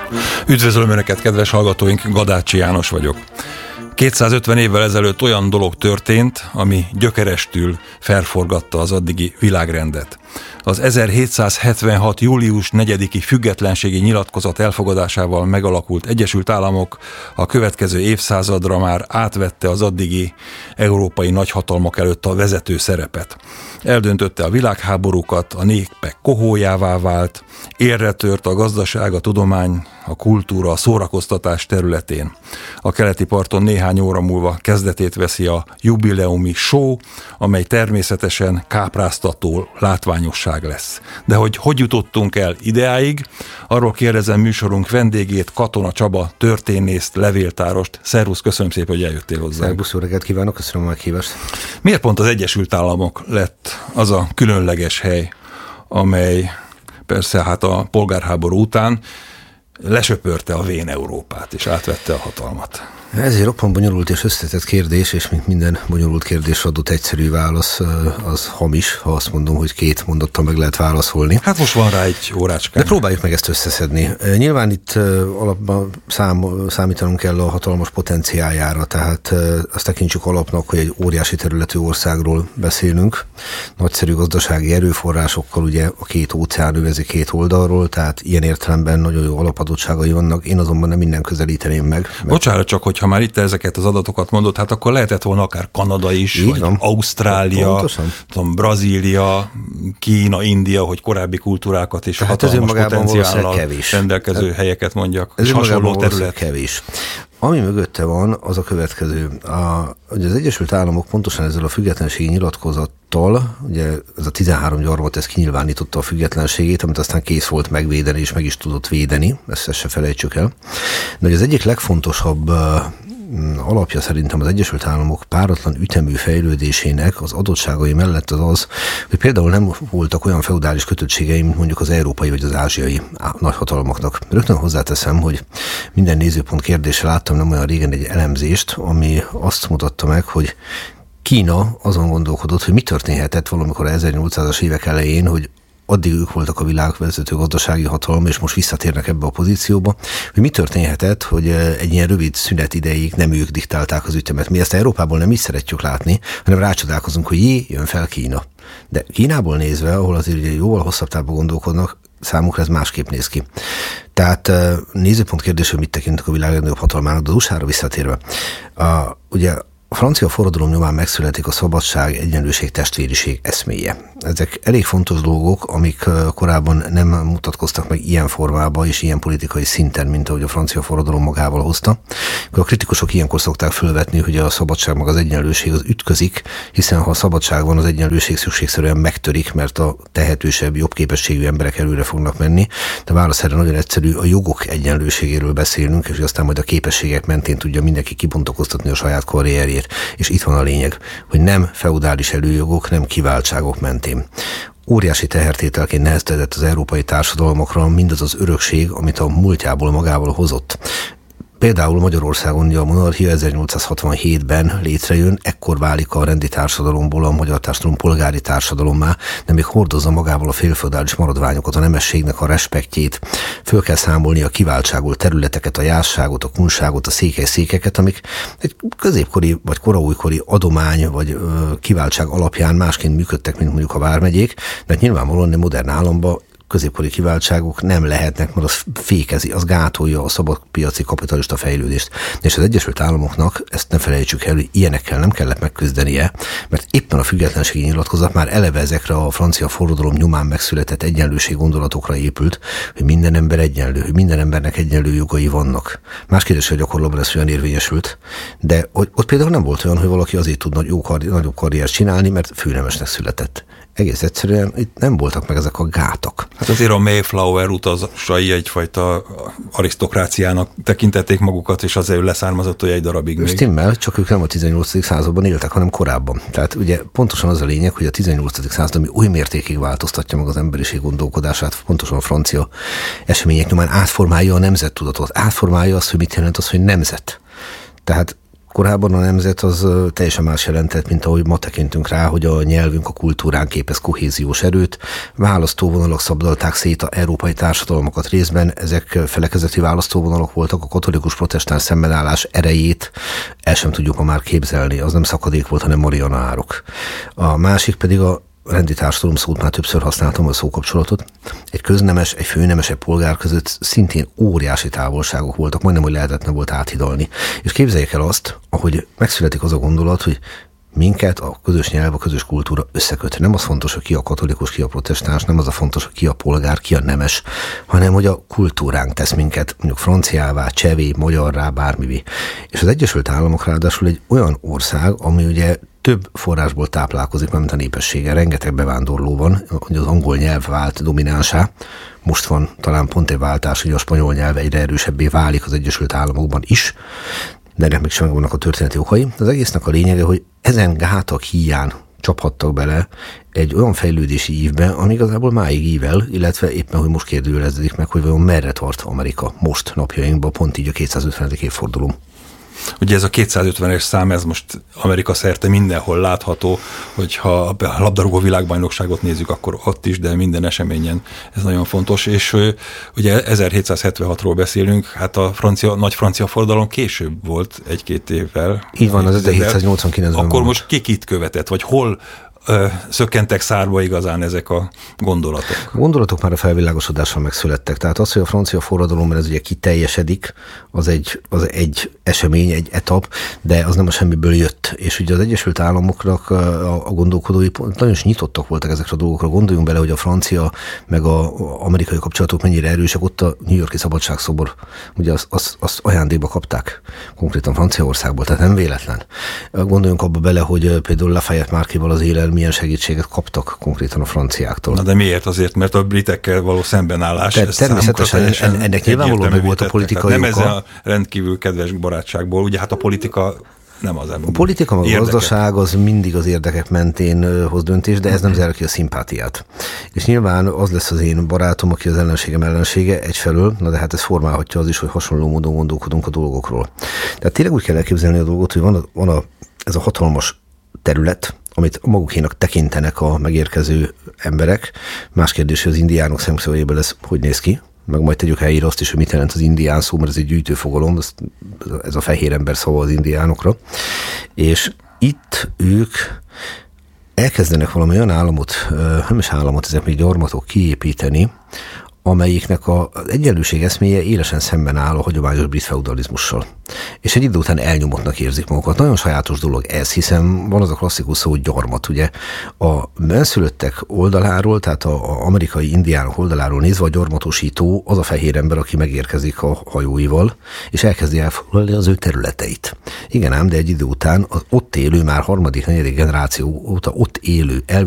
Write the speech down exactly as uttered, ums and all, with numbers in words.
Üdvözlöm Önöket, kedves hallgatóink, Gadácsi János vagyok. kétszázötven évvel ezelőtt olyan dolog történt, ami gyökerestül felforgatta az addigi világrendet. Az ezerhétszázhetvenhat. július negyediki függetlenségi nyilatkozat elfogadásával megalakult Egyesült Államok a következő évszázadra már átvette az addigi európai nagyhatalmak előtt a vezető szerepet. Eldöntötte a világháborúkat, a népek kohójává vált, élre tört a gazdaság, a tudomány, a kultúra, a szórakoztatás területén. A keleti parton néhány óra múlva kezdetét veszi a jubileumi show, amely természetesen kápráztató látványosság lesz. De hogy hogy jutottunk el ideáig, arról kérdezem műsorunk vendégét, Katona Csaba történészt, levéltárost. Szervusz, köszönöm szépen, hogy eljöttél hozzá. Szervusz, jó reggelt kívánok, köszönöm a meghívást. Miért pont az Egyesült Államok lett az a különleges hely, amely persze hát a polgárháború után lesöpörte a vén Európát, és átvette a hatalmat? Ez egy roppant bonyolult és összetett kérdés, és mint minden bonyolult kérdés adott egyszerű válasz, az hamis, ha azt mondom, hogy két mondattal meg lehet válaszolni. Hát most van rá egy órácskán. De próbáljuk meg ezt összeszedni. Nyilván itt alapban szám, számítanunk kell a hatalmas potenciáljára, tehát azt tekintsük alapnak, hogy egy óriási területű országról beszélünk, nagyszerű gazdasági erőforrásokkal, ugye a két óceán övezi két oldalról, tehát ilyen értelemben nagyon jó alapadottságai vannak, én azonban nem minden közelíteném meg. Mert... Bocsánat, csak hogy ha már itt ezeket az adatokat mondod, hát akkor lehetett volna akár Kanada is, így vagy van. Ausztrália, tudom, Brazília, Kína, India, hogy korábbi kultúrákat és tehát hatalmas potenciállal rendelkező tehát helyeket mondjak, és hasonló terület. Kevés. Ami mögötte van, az a következő. A, ugye az Egyesült Államok pontosan ezzel a függetlenségi nyilatkozattal, ugye ez a tizenhárom gyarmat, ez kinyilvánította a függetlenségét, amit aztán kész volt megvédeni, és meg is tudott védeni, ezt, ezt se felejtsük el. De az egyik legfontosabb alapja szerintem az Egyesült Államok páratlan ütemű fejlődésének az adottságai mellett az az, hogy például nem voltak olyan feudális kötöttségei, mint mondjuk az európai vagy az ázsiai nagyhatalmaknak. Rögtön hozzáteszem, hogy minden nézőpont kérdésre láttam nem olyan régen egy elemzést, ami azt mutatta meg, hogy Kína azon gondolkodott, hogy mi történhetett valamikor az ezernyolcszázas évek elején, hogy addig ők voltak a világvezető gazdasági hatalom, és most visszatérnek ebbe a pozícióba, hogy mi történhetett, hogy egy ilyen rövid szünet ideig nem ők diktálták az ütemet. Mi ezt Európából nem is szeretjük látni, hanem rácsodálkozunk, hogy jé, jön fel Kína. De Kínából nézve, ahol azért ugye jóval hosszabb távban gondolkodnak, számukra ez másképp néz ki. Tehát nézőpont kérdés, hogy mit tekintek a világ legnagyobb hatalmának, de az u es á-ra visszatérve. A, ugye a francia forradalom nyomán megszületik a szabadság, egyenlőség, testvériség eszméje. Ezek elég fontos dolgok, amik korábban nem mutatkoztak meg ilyen formában és ilyen politikai szinten, mint ahogy a francia forradalom magával hozta. A kritikusok ilyenkor szokták fölvetni, hogy a szabadság meg az egyenlőség az ütközik, hiszen ha a szabadság van, az egyenlőség szükségszerűen megtörik, mert a tehetősebb, jobb képességű emberek előre fognak menni. De válasz erre nagyon egyszerű, a jogok egyenlőségéről beszélünk, és aztán majd a képességek mentén tudja mindenki kibontakoztatni a saját karrierjét. És itt van a lényeg, hogy nem feudális előjogok, nem kiváltságok mentén. Óriási tehertételként nehezedett az európai társadalmakra mindaz az örökség, amit a múltjából magával hozott. Például Magyarországon a monarchia ezernyolcszázhatvanhétben létrejön, ekkor válik a rendi társadalomból a magyar társadalom polgári társadalommá, de még hordozza magával a félfeudális maradványokat, a nemességnek a respektjét. Föl kell számolni a kiváltságú területeket, a jásságot, a kunságot, a székelyszékeket, amik egy középkori vagy koraújkori adomány vagy ö, kiváltság alapján másként működtek, mint mondjuk a vármegyék, de nyilvánvalóan a modern államban középkori kiváltságok nem lehetnek, mert az fékezi, az gátolja a szabadpiaci kapitalista fejlődést. És az Egyesült Államoknak, ezt ne felejtsük el, hogy ilyenekkel nem kellett megküzdenie, mert éppen a függetlenségi nyilatkozat már eleve ezekre a francia forradalom nyomán megszületett egyenlőség gondolatokra épült, hogy minden ember egyenlő, hogy minden embernek egyenlő jogai vannak. Más kérdés, hogy gyakorlatban ez olyan érvényesült, de ott például nem volt olyan, hogy valaki azért tud nagy, jó karri- nagyobb karriert csinálni, mert főnemesnek született. Egész egyszerűen itt nem voltak meg ezek a gátak. Hát azért a Mayflower utazásai egyfajta arisztokráciának tekintették magukat, és azért leszármazott egy darabig még. Stimmel, csak ők nem a tizennyolcadik században éltek, hanem korábban. Tehát ugye pontosan az a lényeg, hogy a tizennyolcadik század, ami oly mértékig változtatja meg az emberiség gondolkodását, pontosan a francia események nyomán átformálja a nemzettudatot, átformálja azt, hogy mit jelent az, hogy nemzet. Tehát Korábban a nemzet az teljesen más jelentett, mint ahogy ma tekintünk rá, hogy a nyelvünk, a kultúránk képez kohéziós erőt. Választóvonalak szabdalták szét a európai társadalmakat részben, ezek felekezeti választóvonalak voltak, a katolikus protestáns szembenállás erejét el sem tudjuk ma már képzelni, az nem szakadék volt, hanem Mariana árok. A másik pedig a rendi társadalom szót már többször használtam a szókapcsolatot. Egy köznemes, egy főnemes, egy polgár között szintén óriási távolságok voltak, majdnem, hogy lehetetlen volt áthidalni. És képzeljék el azt, ahogy megszületik az a gondolat, hogy minket a közös nyelv, a közös kultúra összeköt. Nem az fontos, hogy ki a katolikus, ki a protestáns, nem az a fontos, hogy ki a polgár, ki a nemes, hanem hogy a kultúránk tesz minket mondjuk franciává, csevé, magyarrá, bármivé. És az Egyesült Államok ráadásul egy olyan ország, ami ugye több forrásból táplálkozik, mint a népessége. Rengeteg bevándorló van, hogy az angol nyelv vált dominánsá. Most van talán pont egy váltás, hogy a spanyol nyelv egyre erősebbé válik az Egyesült Államokban is, de ennek még sem vannak a történeti okai. Az egésznek a lényege, hogy ezen gátak híján csaphattak bele egy olyan fejlődési ívbe, ami igazából máig ível, illetve éppen, hogy most kérdőjeleződik meg, hogy vajon merre tart Amerika most napjainkban, pont így a kétszázötvenedik évforduló. Ugye ez a kétszázötvenes szám, ez most Amerika szerte mindenhol látható, hogyha a labdarúgó világbajnokságot nézzük, akkor ott is, de minden eseményen ez nagyon fontos, és ugye ezerhétszázhetvenhatról beszélünk, hát a francia, nagy francia forradalom később volt egy-két évvel. Így van, az ezerhétszáznyolcvankilencben. Akkor most ki kit követett, vagy hol Ö, szökkentek szárba igazán ezek a gondolatok? A gondolatok már a felvilágosodással megszülettek. Tehát az, hogy a francia forradalomban ez ugye kiteljesedik, az egy, az egy esemény, egy etap, de az nem a semmiből jött. És ugye az Egyesült Államoknak a, a gondolkodói nagyon is nyitottak voltak ezekre a dolgokra. Gondoljunk bele, hogy a francia meg az amerikai kapcsolatok mennyire erősek. Ott a New York-i szabadságszobor, ugye azt az, az ajándékba kapták konkrétan Franciaországból, tehát nem véletlen. Gondoljunk abba bele, hogy például Lafayette márkéval az élel milyen segítséget kaptak konkrétan a franciáktól. Na de miért? Azért, mert a britekkel való szembenállás. Ter- természetesen en- ennek nyilvánvalóan meg volt a politikai nem oka. Ez a rendkívül kedves barátságból. Ugye hát a politika nem az ember. A politika, meg a gazdaság az mindig az érdekek mentén hoz döntés, de ez nem zárja ki a szimpátiát. És nyilván az lesz az én barátom, aki az ellenségem ellensége egyfelől, na de hát ez formálhatja az is, hogy hasonló módon gondolkodunk a dolgokról. Tehát tényleg úgy kell elképzelni a dolgot, hogy van, a, van a, ez a hatalmas terület, amit magukénak tekintenek a megérkező emberek. Más kérdés, hogy az indiánok szemszögéből ez hogy néz ki, meg majd tegyük helyére azt is, hogy mit jelent az indián szó, mert ez egy gyűjtőfogalom, ez a fehér ember szava az indiánokra. És itt ők elkezdenek valami olyan államot, nem is államot, ezek még gyarmatok kiépíteni, amelyiknek az egyenlőség eszméje élesen szemben áll a hagyományos brit feudalizmussal. És egy idő után elnyomottnak érzik magukat. Nagyon sajátos dolog ez, hiszen van az a klasszikus szó, hogy gyarmat, ugye. A benszülöttek oldaláról, tehát az amerikai indiánok oldaláról nézve a gyarmatosító az a fehér ember, aki megérkezik a hajóival, és elkezdi elfoglalni az ő területeit. Igen ám, de egy idő után az ott élő, már harmadik, negyedik generáció óta ott élő,